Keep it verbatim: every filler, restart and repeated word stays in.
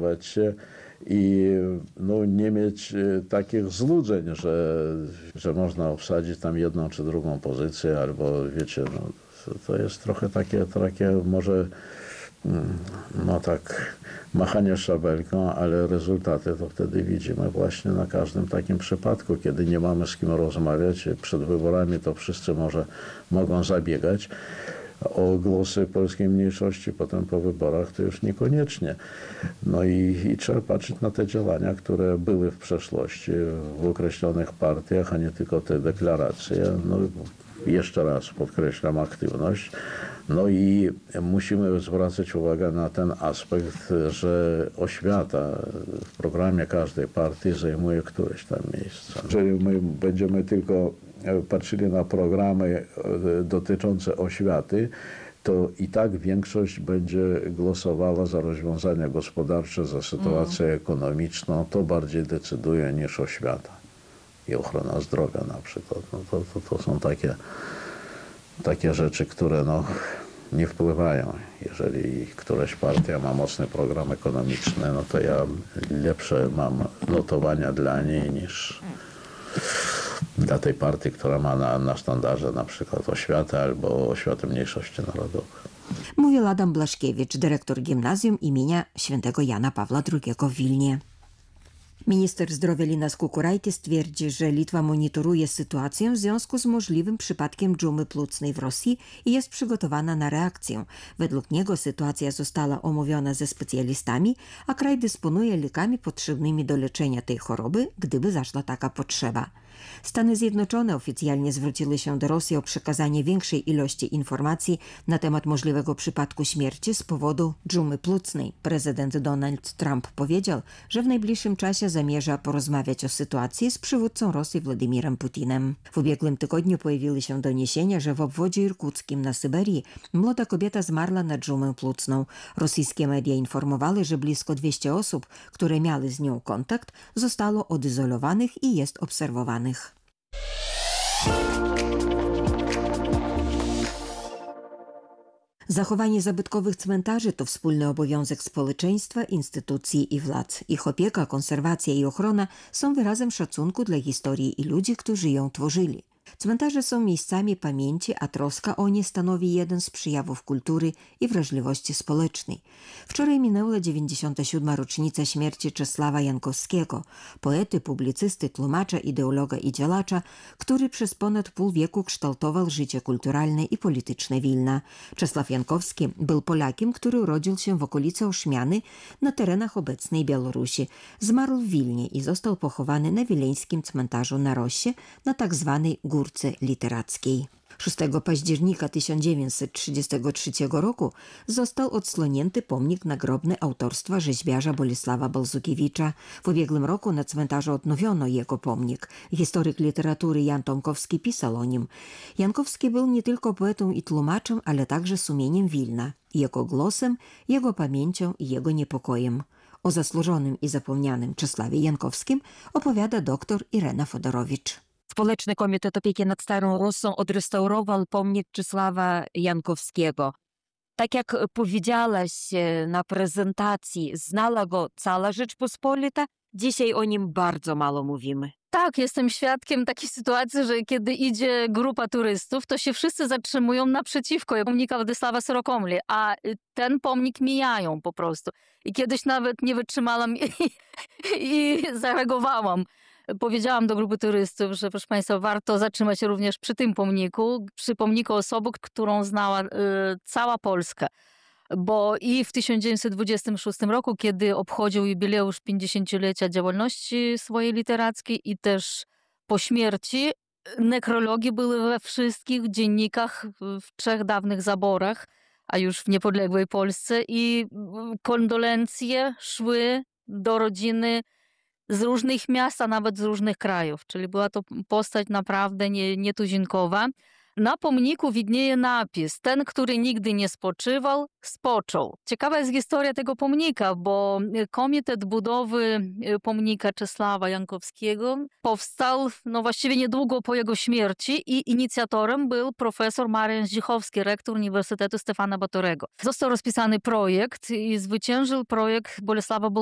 zdecydować się i no, nie mieć takich złudzeń, że, że można obsadzić tam jedną czy drugą pozycję, albo wiecie, no, to jest trochę takie, takie może no tak machanie szabelką, ale rezultaty to wtedy widzimy właśnie na każdym takim przypadku, kiedy nie mamy z kim rozmawiać. Przed wyborami to wszyscy może mogą zabiegać o głosy polskiej mniejszości, potem po wyborach to już niekoniecznie. No i, i trzeba patrzeć na te działania, które były w przeszłości w określonych partiach, a nie tylko te deklaracje. No, jeszcze raz podkreślam aktywność. No i musimy zwracać uwagę na ten aspekt, że oświata w programie każdej partii zajmuje któreś tam miejsce. Jeżeli my będziemy tylko patrzyli na programy dotyczące oświaty, to i tak większość będzie głosowała za rozwiązania gospodarcze, za sytuację mm. ekonomiczną. To bardziej decyduje niż oświata i ochrona zdrowia na przykład. No to, to, to są takie, takie rzeczy, które no, nie wpływają. Jeżeli któraś partia ma mocny program ekonomiczny, no to ja lepsze mam notowania dla niej niż dla tej partii, która ma na, na sztandarze na przykład oświatę albo oświatę mniejszości narodowych. Mówił Adam Blaszkiewicz, dyrektor gimnazjum imienia świętego Jana Pawła drugiego w Wilnie. Minister zdrowia Linas Kukuraitis twierdzi, że Litwa monitoruje sytuację w związku z możliwym przypadkiem dżumy płucnej w Rosji i jest przygotowana na reakcję. Według niego sytuacja została omówiona ze specjalistami, a kraj dysponuje lekami potrzebnymi do leczenia tej choroby, gdyby zaszła taka potrzeba. Stany Zjednoczone oficjalnie zwróciły się do Rosji o przekazanie większej ilości informacji na temat możliwego przypadku śmierci z powodu dżumy płucnej. Prezydent Donald Trump powiedział, że w najbliższym czasie zamierza porozmawiać o sytuacji z przywódcą Rosji Władimirem Putinem. W ubiegłym tygodniu pojawiły się doniesienia, że w obwodzie irkuckim na Syberii młoda kobieta zmarła na dżumę płucną. Rosyjskie media informowały, że blisko dwieście osób, które miały z nią kontakt, zostało odizolowanych i jest obserwowanych. Zachowanie zabytkowych cmentarzy to wspólny obowiązek społeczeństwa, instytucji i władz. Ich opieka, konserwacja i ochrona są wyrazem szacunku dla historii i ludzi, którzy ją tworzyli. Cmentarze są miejscami pamięci, a troska o nie stanowi jeden z przejawów kultury i wrażliwości społecznej. Wczoraj minęła dziewięćdziesiąta siódma rocznica śmierci Czesława Jankowskiego, poety, publicysty, tłumacza, ideologa i działacza, który przez ponad pół wieku kształtował życie kulturalne i polityczne Wilna. Czesław Jankowski był Polakiem, który urodził się w okolicy Oszmiany na terenach obecnej Białorusi. Zmarł w Wilnie i został pochowany na wileńskim cmentarzu na Rossie na tzw. Górce Literackiej. szóstego października tysiąc dziewięćset trzydziestego trzeciego roku został odsłonięty pomnik nagrobny autorstwa rzeźbiarza Bolesława Balzukiewicza. W ubiegłym roku na cmentarzu odnowiono jego pomnik. Historyk literatury Jan Tomkowski pisał o nim. Jankowski był nie tylko poetą i tłumaczem, ale także sumieniem Wilna. Jego głosem, jego pamięcią i jego niepokojem. O zasłużonym i zapomnianym Czesławie Jankowskim opowiada dr Irena Fodorowicz. Społeczny Komitet Opieki nad Starą Russą odrestaurował pomnik Czesława Jankowskiego. Tak jak powiedziałaś na prezentacji, znała go cała Rzeczpospolita, dzisiaj o nim bardzo mało mówimy. Tak, jestem świadkiem takiej sytuacji, że kiedy idzie grupa turystów, to się wszyscy zatrzymują naprzeciwko pomnika Władysława Sorokomli, a ten pomnik mijają po prostu. I kiedyś nawet nie wytrzymałam i, i zareagowałam. Powiedziałam do grupy turystów, że proszę Państwa, warto zatrzymać się również przy tym pomniku, przy pomniku osoby, którą znała y, cała Polska. Bo i w tysiąc dziewięćset dwudziestym szóstym roku, kiedy obchodził jubileusz pięćdziesięciolecia działalności swojej literackiej i też po śmierci, nekrologi były we wszystkich dziennikach w trzech dawnych zaborach, a już w niepodległej Polsce i kondolencje szły do rodziny z różnych miast, a nawet z różnych krajów. Czyli była to postać naprawdę nie, nietuzinkowa. Na pomniku widnieje napis: ten, który nigdy nie spoczywał, spoczął. Ciekawa jest historia tego pomnika, bo komitet budowy pomnika Czesława Jankowskiego powstał no właściwie niedługo po jego śmierci i inicjatorem był profesor Marian Zdzichowski, rektor Uniwersytetu Stefana Batorego. Został rozpisany projekt i zwyciężył projekt Bolesława